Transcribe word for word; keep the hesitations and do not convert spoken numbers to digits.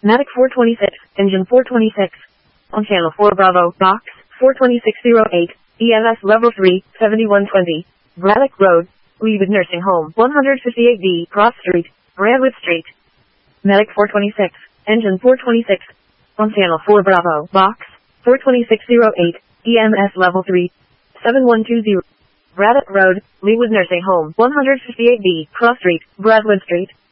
Matic four twenty-six, engine four twenty-six. On channel four Bravo, box, four twenty-six oh eight, E M S level three, seventy-one twenty. Braddock Road, Leawood Nursing Home, one fifty-eight D, Cross Street, Brandwood Street. Medic four twenty-six, engine four twenty-six. On channel four Bravo, box, four twenty-six oh eight, E M S level three, seven one two zero. Braddock Road, Leawood Nursing Home, one fifty-eight D, Cross Street, Brandwood Street.